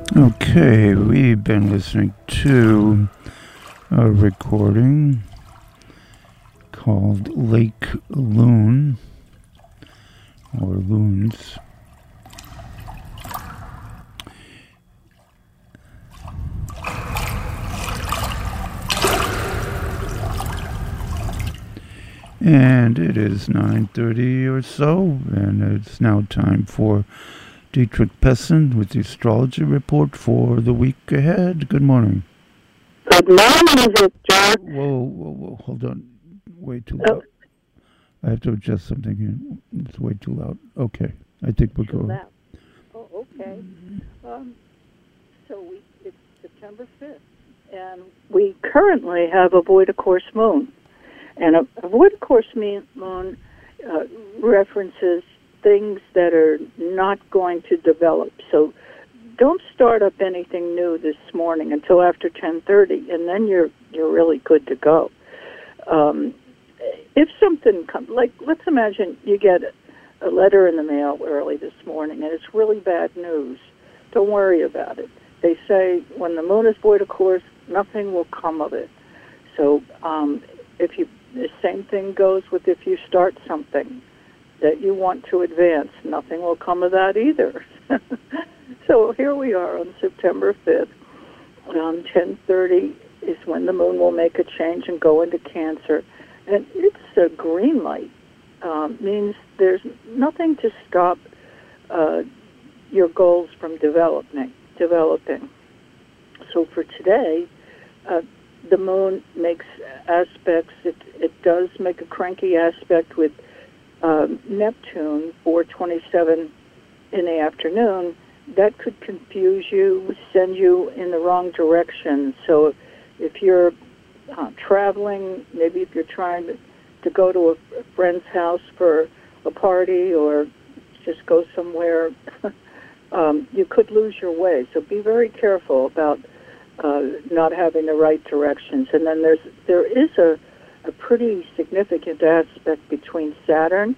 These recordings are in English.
Okay, we've been listening to a recording called Lake Loon, or Loons. And it is 9:30 or so, and it's now time for Dietrich Pessin with the astrology report for the week ahead. Good morning. Good morning, Victor. Whoa, hold on. Way too loud. I have to adjust something here. It's way too loud. Okay, I think we'll go. Oh, okay. It's September 5th, and we currently have a void of course moon. And a void of course moon references things that are not going to develop. So don't start up anything new this morning until after 10:30, and then you're really good to go. If something comes, like let's imagine you get a letter in the mail early this morning, and it's really bad news. Don't worry about it. They say when the moon is void of course, nothing will come of it. So the same thing goes with if you start something that you want to advance, nothing will come of that either. So here we are on September 5th. 10:30 is when the moon will make a change and go into Cancer. And it's a green light. Means there's nothing to stop your goals from developing. So for today, the moon makes aspects. It does make a cranky aspect with Neptune, 4:27 in the afternoon. That could confuse you, send you in the wrong direction. So if you're traveling, maybe if you're trying to go to a friend's house for a party or just go somewhere, you could lose your way. So be very careful about not having the right directions. And then there is a pretty significant aspect between Saturn,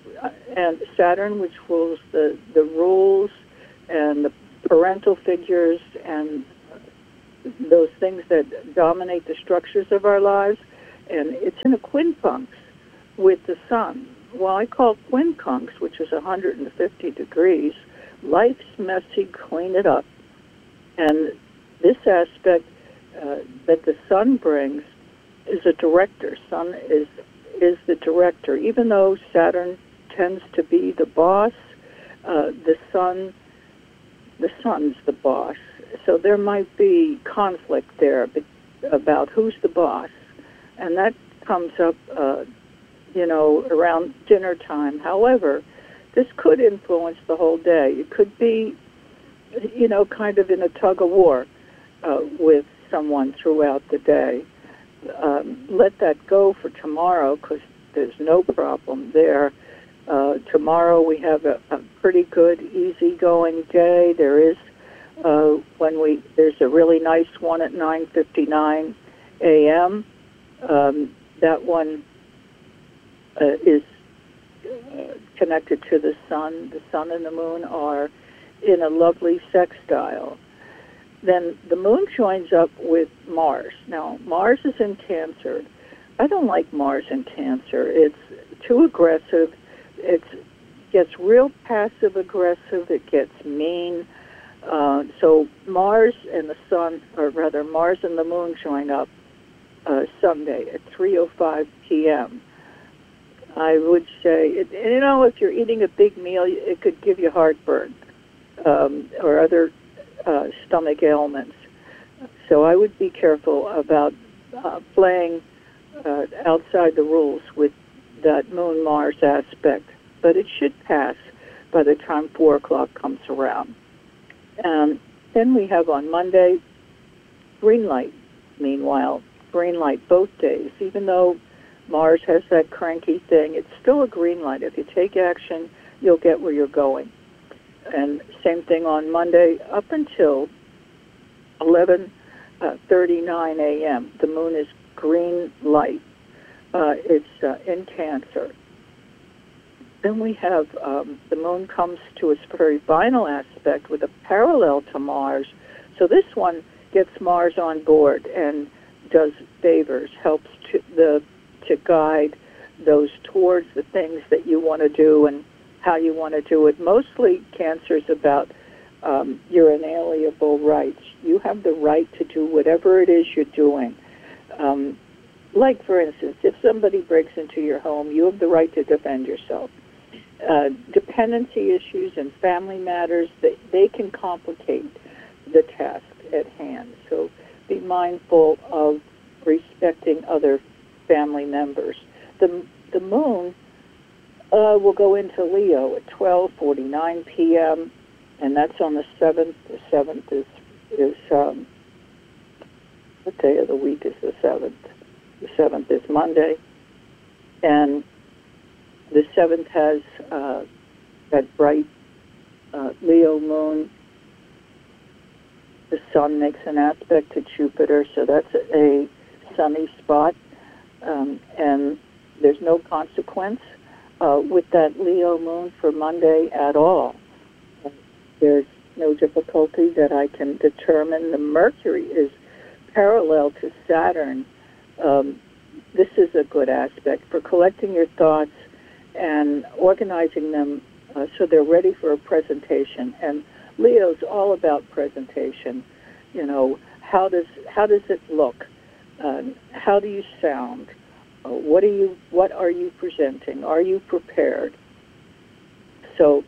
which rules the rules and the parental figures and those things that dominate the structures of our lives, and it's in a quincunx with the sun. Well, I call quincunx, which is 150 degrees, life's messy, clean it up. And this aspect that the sun brings is a director. Sun is the director. Even though Saturn tends to be the boss, the sun's the boss. So there might be conflict there about who's the boss, and that comes up, around dinner time. However, this could influence the whole day. It could be, kind of in a tug of war with someone throughout the day. Let that go for tomorrow because there's no problem there. Tomorrow we have a pretty good, easygoing day. There is there's a really nice one at 9:59 a.m. That one is connected to the sun. The sun and the moon are in a lovely sextile. Then the moon joins up with Mars. Now, Mars is in Cancer. I don't like Mars in Cancer. It's too aggressive. It gets real passive-aggressive. It gets mean. So Mars and the sun, or rather Mars and the moon join up Sunday at 3:05 p.m. I would say, if you're eating a big meal, it could give you heartburn or other stomach ailments. So I would be careful about playing outside the rules with that Moon-Mars aspect. But it should pass by the time 4 o'clock comes around. And then we have on Monday, green light. Meanwhile, green light both days. Even though Mars has that cranky thing, it's still a green light. If you take action, you'll get where you're going. And same thing on Monday up until 11:39 a.m. The moon is green light. It's in Cancer. Then we have the moon comes to its very final aspect with a parallel to Mars. So this one gets Mars on board and does favors, helps to guide those towards the things that you want to do and how you want to do it. Mostly Cancer's about your inalienable rights. You have the right to do whatever it is you're doing. Like, for instance, if somebody breaks into your home, you have the right to defend yourself. Dependency issues and family matters, they can complicate the task at hand. So be mindful of respecting other family members. The moon will go into Leo at 12:49 p.m., and that's on the 7th. The 7th is what day of the week is the 7th? The 7th is Monday, and the 7th has that bright Leo moon. The sun makes an aspect to Jupiter, so that's a sunny spot, and there's no consequence with that Leo moon for Monday at all. There's no difficulty that I can determine. The Mercury is parallel to Saturn. This is a good aspect for collecting your thoughts and organizing them so they're ready for a presentation. And Leo's all about presentation. You know, how does it look? How do you sound? What are you presenting? Are you prepared? So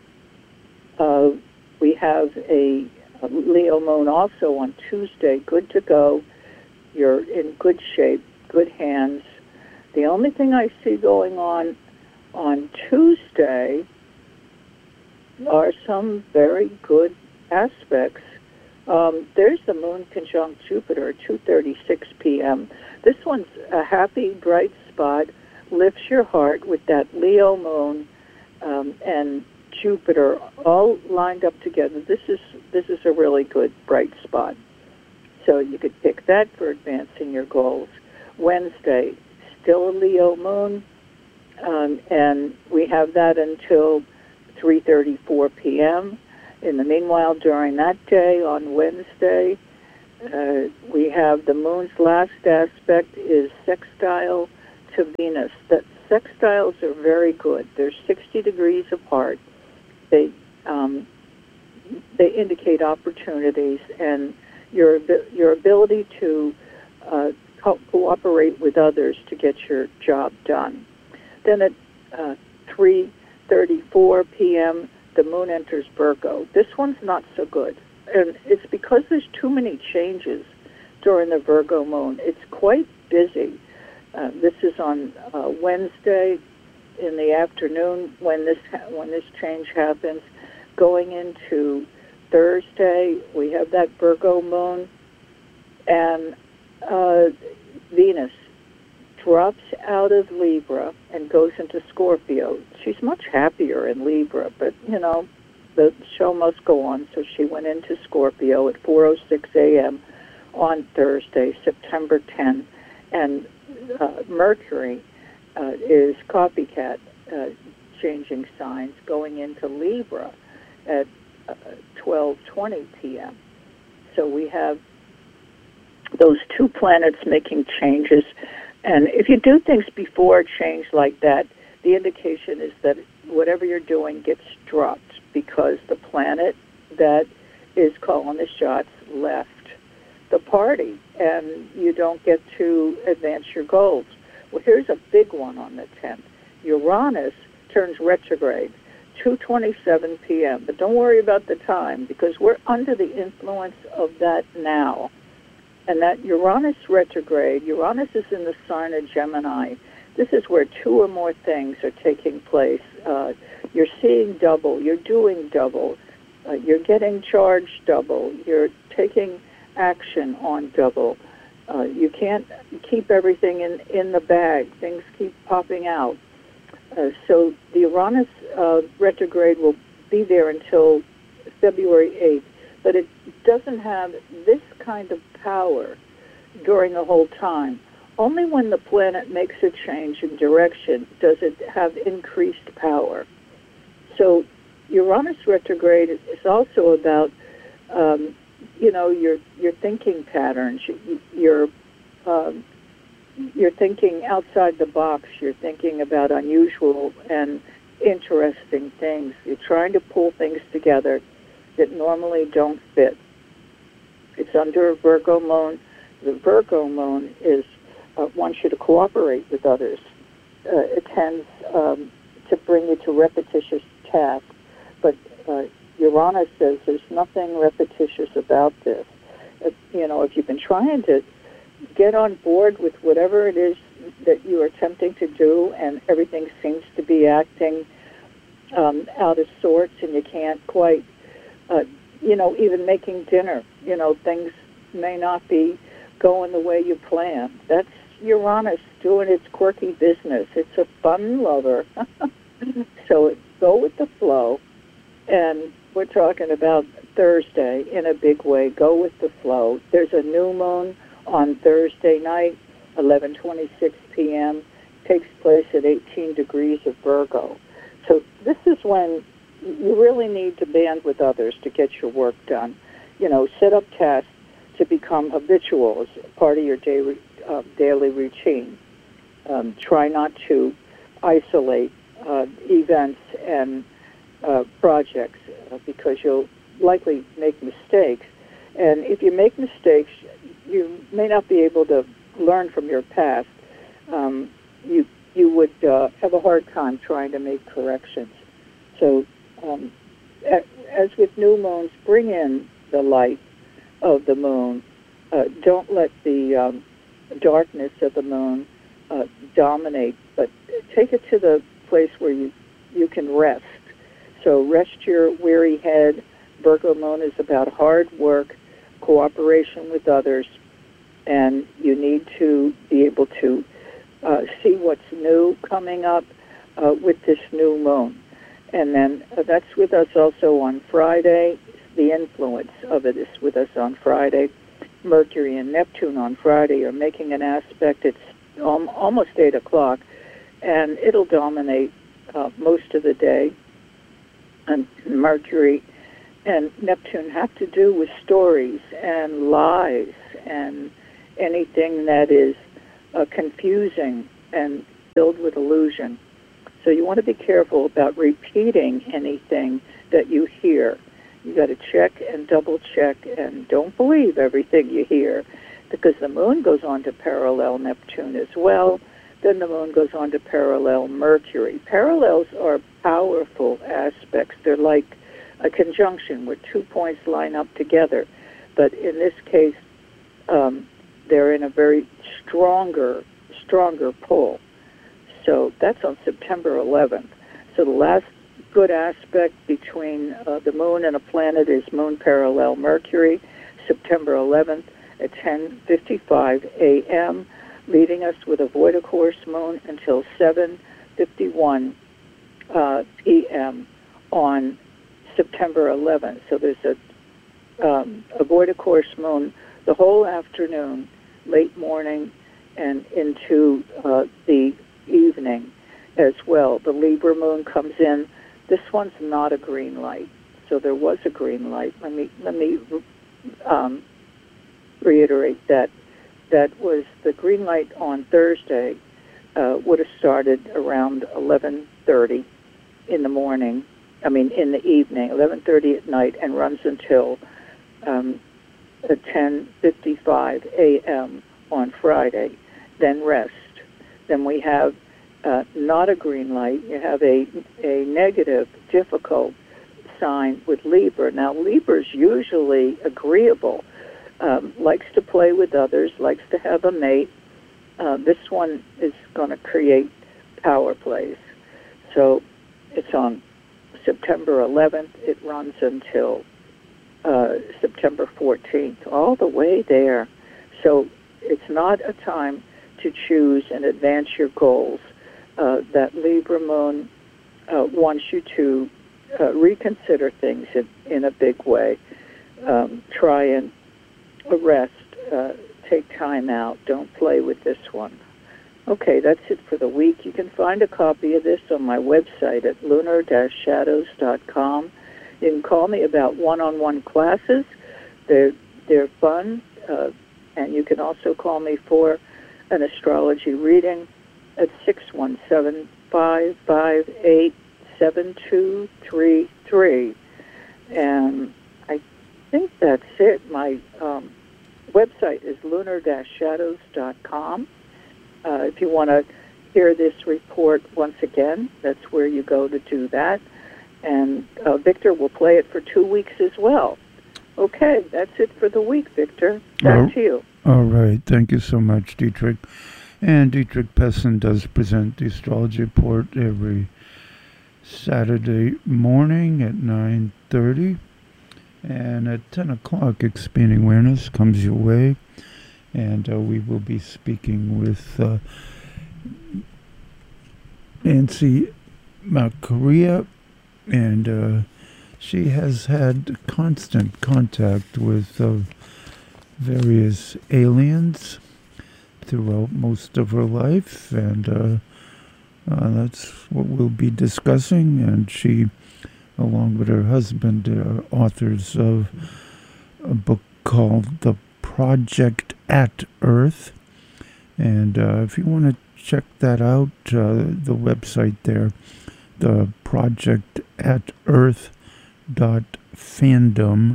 we have a Leo moon also on Tuesday. Good to go. You're in good shape, good hands. The only thing I see going on Tuesday are some very good aspects. There's the moon conjunct Jupiter at 2:36 p.m. This one's a happy, bright spot, lifts your heart with that Leo moon and Jupiter all lined up together. This is a really good, bright spot. So you could pick that for advancing your goals. Wednesday, still a Leo moon, and we have that until 3:34 p.m. In the meanwhile, during that day, on Wednesday, we have the moon's last aspect is sextile to Venus. That sextiles are very good. They're 60 degrees apart. They indicate opportunities and your ability to cooperate with others to get your job done. Then at 3:34 p.m., the moon enters Virgo. This one's not so good, and it's because there's too many changes during the Virgo moon. It's quite busy. This is on Wednesday in the afternoon when this change happens. Going into Thursday, we have that Virgo moon, and Venus drops out of Libra and goes into Scorpio. She's much happier in Libra, but, you know, the show must go on, so she went into Scorpio at 4:06 a.m. on Thursday, September 10th, and Mercury is copycat, changing signs, going into Libra at 12:20 p.m. So we have those two planets making changes. And if you do things before a change like that, the indication is that whatever you're doing gets dropped because the planet that is calling the shots left the party, and you don't get to advance your goals. Well, here's a big one on the 10th. Uranus turns retrograde, 2:27 p.m. But don't worry about the time because we're under the influence of that now. And that Uranus retrograde, Uranus is in the sign of Gemini. This is where two or more things are taking place. You're seeing double, you're doing double, you're getting charged double, you're taking action on double. You can't keep everything in the bag. Things keep popping out. So the Uranus retrograde will be there until February 8th, but it doesn't have this kind of power during the whole time. Only when the planet makes a change in direction does it have increased power. So Uranus retrograde is also about, your thinking patterns. You're thinking outside the box. You're thinking about unusual and interesting things. You're trying to pull things together that normally don't fit. It's under a Virgo moon. The Virgo moon wants you to cooperate with others. It tends to bring you to repetitious tasks. But Uranus says there's nothing repetitious about this. If you've been trying to get on board with whatever it is that you are attempting to do, and everything seems to be acting out of sorts, and you can't quite, even making dinner, things may not be going the way you plan. That's Uranus doing its quirky business. It's a fun lover. So go with the flow. And we're talking about Thursday in a big way. Go with the flow. There's a new moon on Thursday night, 11:26 p.m. Takes place at 18 degrees of Virgo. So this is when you really need to band with others to get your work done. Set up tasks to become habitual as part of your daily routine. Try not to isolate events and projects because you'll likely make mistakes. And if you make mistakes, you may not be able to learn from your past. You would have a hard time trying to make corrections. So as with new moons, bring in the light of the moon. Don't let the darkness of the moon dominate, but take it to the place where you can rest. So rest your weary head. Virgo moon is about hard work, cooperation with others, and you need to be able to see what's new coming up with this new moon. And then that's with us also on Friday. The influence of it is with us on Friday. Mercury and Neptune on Friday are making an aspect. It's almost 8 o'clock, and it'll dominate most of the day. And Mercury and Neptune have to do with stories and lies and anything that is confusing and filled with illusion. So you want to be careful about repeating anything that you hear. You got to check and double check, and don't believe everything you hear, because the moon goes on to parallel Neptune as well. Then the moon goes on to parallel Mercury. Parallels are powerful aspects. They're like a conjunction where 2 points line up together. But in this case, they're in a very stronger pull. So that's on September 11th. So the last good aspect between the moon and a planet is moon parallel Mercury, September 11th at 10:55 a.m., leading us with a void of course moon until 7:51 p.m. on September 11th. So there's a void of course moon the whole afternoon, late morning, and into the evening as well. The Libra moon comes in. This one's not a green light. So there was a green light. Let me reiterate that. That was the green light on Thursday. Would have started around 11:30 in the morning. In the evening, 11:30 at night, and runs until 10:55 a.m. on Friday. Then rest. Then we have not a green light. You have a negative, difficult sign with Libra. Now, Libra's usually agreeable, likes to play with others, likes to have a mate. This one is going to create power plays. So it's on September 11th. It runs until September 14th, all the way there. So it's not a time to choose and advance your goals. That Libra moon wants you to reconsider things in a big way. Try and rest. Take time out. Don't play with this one. Okay, that's it for the week. You can find a copy of this on my website at lunar-shadows.com. You can call me about one-on-one classes. They're fun, and you can also call me for an astrology reading at 617-558-7233. And I think that's it. My website is lunar-shadows.com. If you want to hear this report once again, that's where you go to do that. And Victor will play it for 2 weeks as well. Okay, that's it for the week, Victor. Back to you. All right. Thank you so much, Dietrich. And Dietrich Pessin does present the astrology report every Saturday morning at 9:30. And at 10 o'clock, Expanding Awareness comes your way. And we will be speaking with Nancy Macaria, and she has had constant contact with various aliens throughout most of her life, and that's what we'll be discussing. And she, along with her husband, are authors of a book called The Project at Earth. And if you want to check that out, the website there, the Project at Earth.fandom,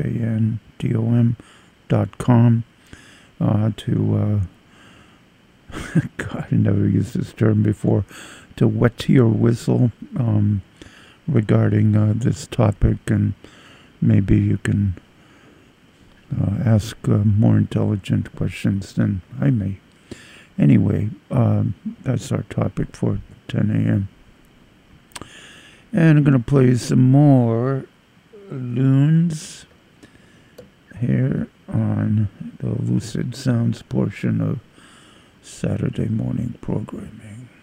FANDOM.com, to God, I never used this term before, to wet your whistle regarding this topic, and maybe you can ask more intelligent questions than I may. Anyway, that's our topic for 10 a.m. And I'm going to play some more loons here on the Lucid Sounds portion of Saturday morning programming.